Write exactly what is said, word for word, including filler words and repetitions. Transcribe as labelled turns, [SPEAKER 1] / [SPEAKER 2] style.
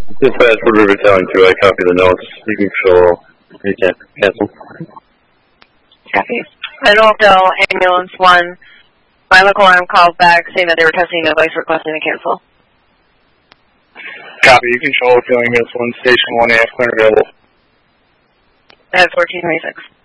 [SPEAKER 1] Dispatch Wood River Battalion two, I copy the notes. You can show, you can cancel.
[SPEAKER 2] Copy. Federal Hill, Ambulance one. My local arm called back saying that they were testing a device requesting to cancel.
[SPEAKER 3] Copy. You can show Ambulance one, Station one A F, clear available.
[SPEAKER 2] That's fourteen twenty-six.